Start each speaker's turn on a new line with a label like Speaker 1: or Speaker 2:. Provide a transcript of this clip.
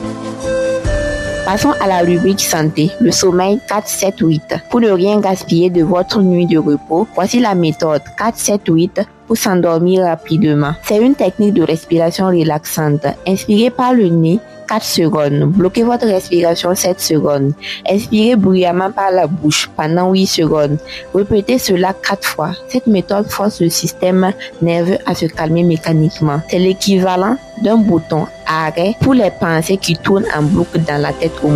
Speaker 1: Passons à la rubrique santé, le sommeil 4-7-8. Pour ne rien gaspiller de votre nuit de repos, voici la méthode 4-7-8 pour s'endormir rapidement. C'est une technique de respiration relaxante. Inspirez par le nez 4 secondes. Bloquez votre respiration 7 secondes. Expirez bruyamment par la bouche pendant 8 secondes. Répétez cela 4 fois. Cette méthode force le système nerveux à se calmer mécaniquement. C'est l'équivalent d'un bouton arrêt pour les pensées qui tournent en boucle dans la tête.